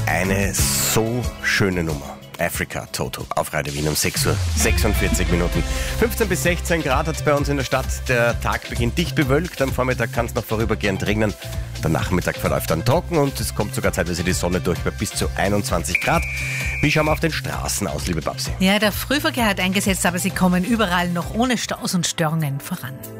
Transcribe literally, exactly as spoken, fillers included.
Eine so schöne Nummer. Africa Toto auf Radio Wien um sechs Uhr sechsundvierzig Minuten. fünfzehn bis sechzehn Grad hat es bei uns in der Stadt. Der Tag beginnt dicht bewölkt. Am Vormittag kann es noch vorübergehend regnen. Der Nachmittag verläuft dann trocken und es kommt sogar zeitweise die Sonne durch bei bis zu einundzwanzig Grad. Wie schauen wir auf den Straßen aus, liebe Babsi? Ja, der Frühverkehr hat eingesetzt, aber sie kommen überall noch ohne Staus und Störungen voran.